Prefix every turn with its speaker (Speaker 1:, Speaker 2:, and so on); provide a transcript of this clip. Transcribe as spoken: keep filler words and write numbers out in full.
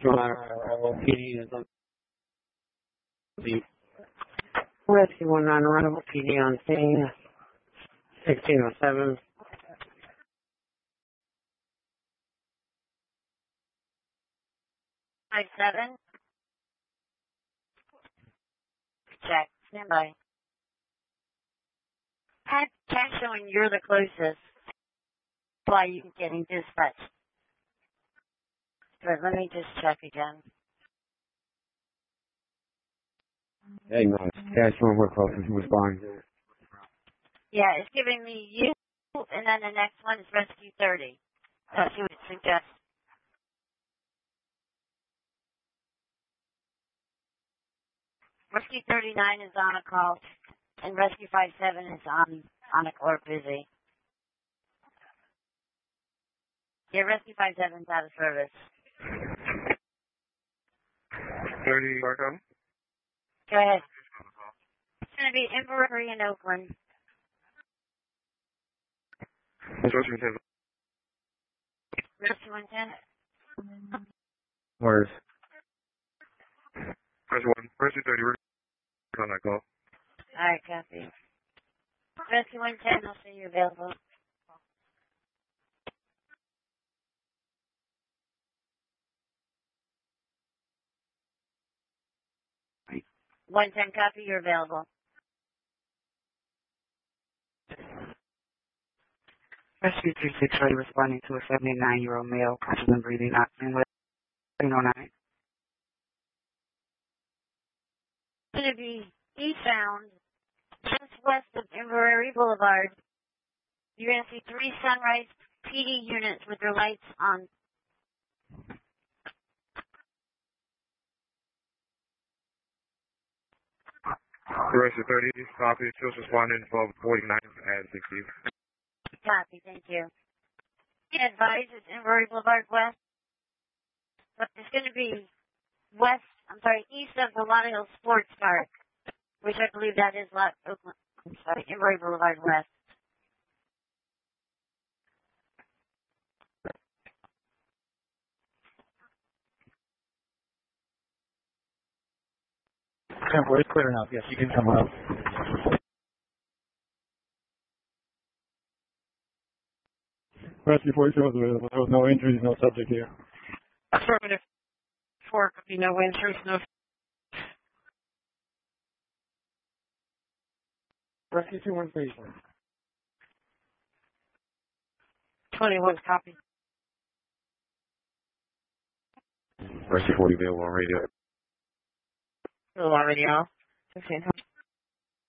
Speaker 1: Arrival P D is on the Rescue one nine Arrival P D on scene, sixteen oh seven.
Speaker 2: Five seven. Check. Stand by. Cat, cat showing you're the closest. Why you getting dispatched? But let me just check again.
Speaker 1: Yeah, no, yeah, it's one we're closest to responding to.
Speaker 2: Yeah, it's giving me you, and then the next one is Rescue thirty. That's what it suggests. Rescue thirty-nine is on a call, and Rescue five seven is on on a or busy. Yeah, Rescue five seven is out of service.
Speaker 3: thirty, Markham.
Speaker 2: Go ahead. It's going to be Inverary in Oakland.
Speaker 3: Rescue ten.
Speaker 2: Rescue one ten.
Speaker 1: Where's?
Speaker 3: Rescue one. Rescue thirty, we're on that call.
Speaker 2: Alright, copy. Rescue one ten, I'll see you available. one ten, copy, you're available.
Speaker 4: Rescue three six three responding to a seventy-nine-year-old male, conscious and breathing, oxygen with seven oh nine.
Speaker 2: It's going to be eastbound, just west of Inverary Boulevard. You're going to see three Sunrise P D units with their lights on.
Speaker 3: Rescue thirty, copy, just responding twelve forty-nine at sixty.
Speaker 2: Copy, thank you. Advise it's Inverary Boulevard West, but it's going to be west, I'm sorry, east of the Lotto Hill Sports Park, which I believe that is Lot Oakland, I'm sorry, Inverary Boulevard West.
Speaker 1: Temple is clear enough. Yes, you can come up. Rescue forty-two was available. There was no injuries, no subject here.
Speaker 4: Affirmative. Four, copy, no injuries, no.
Speaker 1: Rescue two one station.
Speaker 4: twenty-one, copy.
Speaker 3: Rescue forty available on radio.
Speaker 4: Still on radio. fifteen hundred.